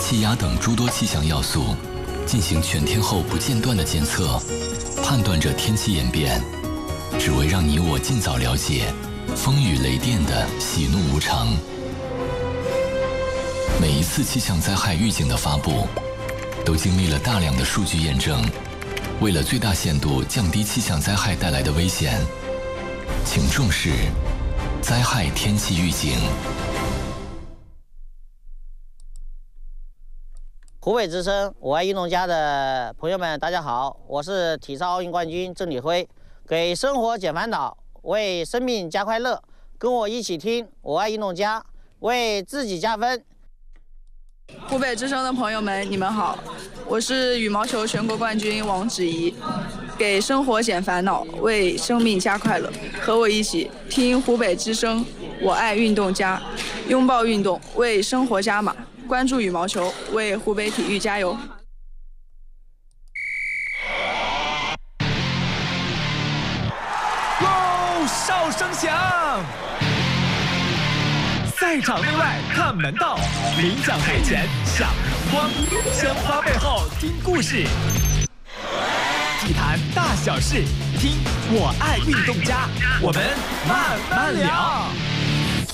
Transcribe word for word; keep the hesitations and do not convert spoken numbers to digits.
气压等诸多气象要素，进行全天候不间断的监测，判断着天气演变，只为让你我尽早了解风雨雷电的喜怒无常。每一次气象灾害预警的发布，都经历了大量的数据验证。为了最大限度降低气象灾害带来的危险，请重视灾害天气预警。 湖北之声，我爱运动家的朋友们，大家好，我是体操奥运冠军郑李辉。给生活减烦恼，为生命加快乐，跟我一起听我爱运动家，为自己加分。 湖北之声的朋友们，你们好，我是羽毛球全国冠军王芷怡。给生活减烦恼，为生命加快乐，和我一起听湖北之声，我爱运动家，拥抱运动，为生活加码，关注羽毛球，为湖北体育加油。 哟，哨声响！赛场内外看门道，领奖台前享荣光，鲜花背后听故事，体坛大小事，听我爱运动家，我们慢慢聊。